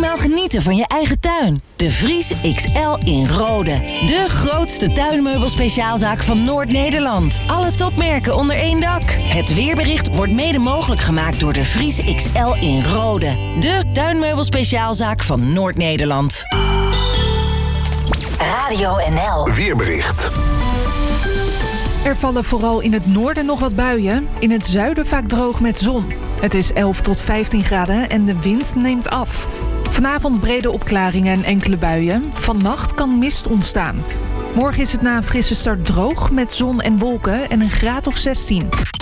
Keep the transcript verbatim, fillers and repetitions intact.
snel genieten van je eigen tuin. De Vries X L in Rode. De grootste tuinmeubelspeciaalzaak van Noord-Nederland. Alle topmerken onder één dak. Het weerbericht wordt mede mogelijk gemaakt door de Vries X L in Rode. De tuinmeubelspeciaalzaak van Noord-Nederland. Radio N L. Weerbericht. Er vallen vooral in het noorden nog wat buien. In het zuiden vaak droog met zon. Het is elf tot vijftien graden en de wind neemt af. Vanavond brede opklaringen en enkele buien. Vannacht kan mist ontstaan. Morgen is het na een frisse start droog met zon en wolken en een graad of zestien.